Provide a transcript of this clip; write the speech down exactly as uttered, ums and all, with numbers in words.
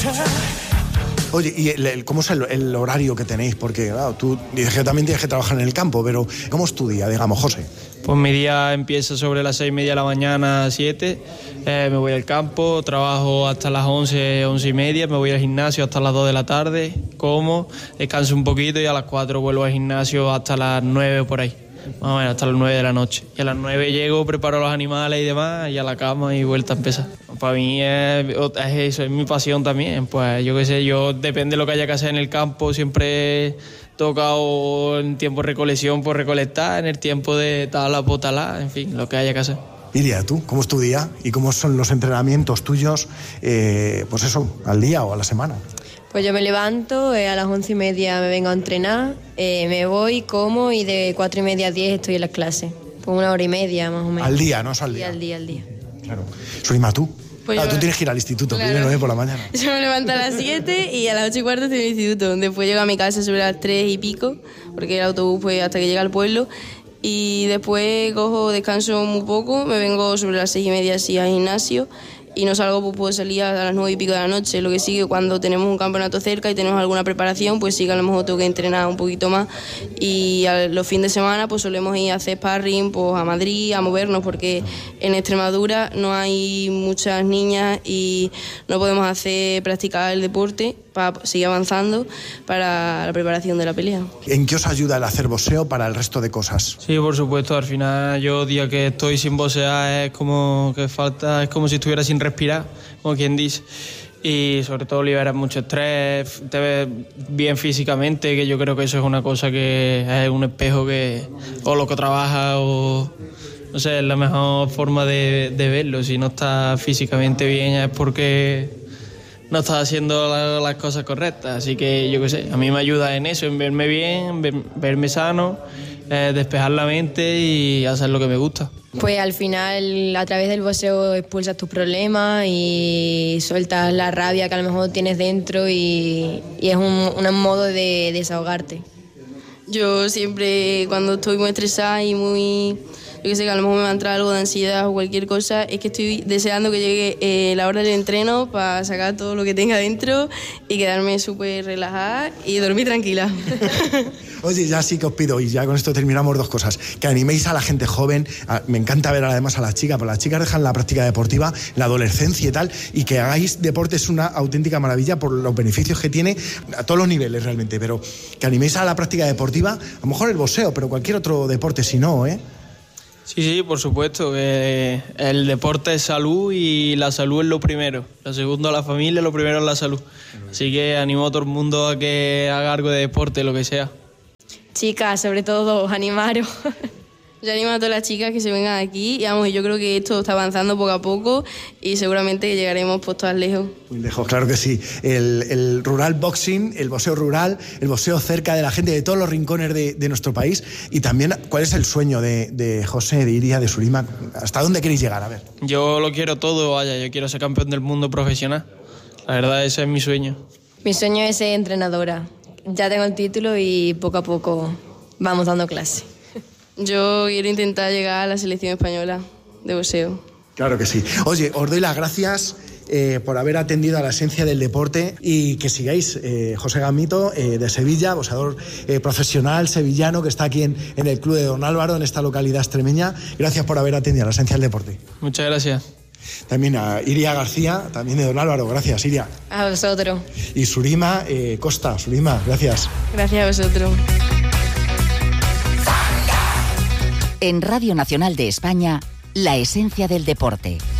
Oye, ¿y el, el, cómo es el, el horario que tenéis? Porque, claro, tú dices que también tienes que trabajar en el campo, pero ¿cómo es tu día, digamos, José? Pues mi día empieza sobre las seis y media de la mañana, siete. Eh, me voy al campo, trabajo hasta las once, once y media. Me voy al gimnasio hasta las dos de la tarde, como, descanso un poquito y a las cuatro vuelvo al gimnasio hasta las nueve por ahí. Más o menos hasta las nueve de la noche. Y a las nueve llego, preparo los animales y demás, y a la cama y vuelta a empezar. Para mí es, es eso, es mi pasión también. Pues yo qué sé, yo depende de lo que haya que hacer en el campo, siempre toca o en tiempo de recolección por recolectar, en el tiempo de tala por talar, en fin, lo que haya que hacer. Iria, ¿tú cómo es tu día y cómo son los entrenamientos tuyos, eh, pues eso, al día o a la semana? Pues yo me levanto, eh, a las once y media me vengo a entrenar, eh, me voy, como y de cuatro y media a diez estoy en las clases. Pues una hora y media más o menos. Al día, ¿no? Es al día. Sí, al día, al día. Claro. Surima, ¿tú? Pues ah, yo... tú tienes que ir al instituto, claro. Primero, ¿eh? Por la mañana. Yo me levanto a las siete y a las ocho y cuarto estoy en el instituto. Después llego a mi casa sobre las tres y pico, porque el autobús pues hasta que llega al pueblo. Y después cojo, descanso muy poco, me vengo sobre las seis y media así al gimnasio. Y no salgo, pues puedo salir a las nueve y pico de la noche. Lo que sigue cuando tenemos un campeonato cerca y tenemos alguna preparación, pues sí que a lo mejor tengo que entrenar un poquito más. Y a los fines de semana pues solemos ir a hacer sparring pues, a Madrid, a movernos, porque en Extremadura no hay muchas niñas y no podemos hacer practicar el deporte para seguir avanzando para la preparación de la pelea. ¿En qué os ayuda el hacer boxeo para el resto de cosas? Sí, por supuesto, al final yo día que estoy sin boxear es como que falta, es como si estuviera sin respirar, como quien dice, y sobre todo liberas mucho estrés, te ves bien físicamente, que yo creo que eso es una cosa que es un espejo que o lo que trabajas o no sé, es la mejor forma de, de verlo. Si no estás físicamente bien es porque no estás haciendo la, las cosas correctas, así que yo qué sé, a mí me ayuda en eso, en verme bien, ver, verme sano, eh, despejar la mente y hacer lo que me gusta. Pues al final a través del boxeo expulsas tus problemas y sueltas la rabia que a lo mejor tienes dentro y, y es un, un modo de desahogarte. Yo siempre cuando estoy muy estresada y muy... yo que sé que a lo mejor me va a entrar algo de ansiedad o cualquier cosa, es que estoy deseando que llegue eh, la hora del entreno para sacar todo lo que tenga dentro y quedarme súper relajada y dormir tranquila. Oye, ya sí que os pido, y ya con esto terminamos, dos cosas. Que animéis a la gente joven, a, me encanta ver además a las chicas, pero las chicas dejan la práctica deportiva, la adolescencia y tal, y que hagáis deporte es una auténtica maravilla por los beneficios que tiene a todos los niveles realmente, pero que animéis a la práctica deportiva, a lo mejor el boxeo, pero cualquier otro deporte si no, ¿eh? Sí, sí, por supuesto. Eh, el deporte es salud y la salud es lo primero. Lo segundo, la familia, lo primero es la salud. Así que animo a todo el mundo a que haga algo de deporte, lo que sea. Chicas, sobre todo, animaros. Yo animo a todas las chicas que se vengan aquí y vamos, yo creo que esto está avanzando poco a poco y seguramente llegaremos pues todas lejos. Muy lejos, claro que sí. El, el rural boxing, el boxeo rural, el boxeo cerca de la gente de todos los rincones de, de nuestro país. Y también, ¿cuál es el sueño de, de José, de Iria, de Surima? ¿Hasta dónde queréis llegar? A ver. Yo lo quiero todo, vaya, yo quiero ser campeón del mundo profesional. La verdad, ese es mi sueño. Mi sueño es ser entrenadora. Ya tengo el título y poco a poco vamos dando clase. Yo quiero intentar llegar a la selección española de boxeo. Claro que sí. Oye, os doy las gracias eh, por haber atendido a la esencia del deporte y que sigáis. Eh, José Gamito, eh, de Sevilla, boxeador eh, profesional sevillano que está aquí en, en el Club de Don Álvaro, en esta localidad extremeña. Gracias por haber atendido a la esencia del deporte. Muchas gracias. También a Iria García, también de Don Álvaro. Gracias, Iria. A vosotros. Y Surima eh, Costa. Surima, gracias. Gracias a vosotros. En Radio Nacional de España, la esencia del deporte.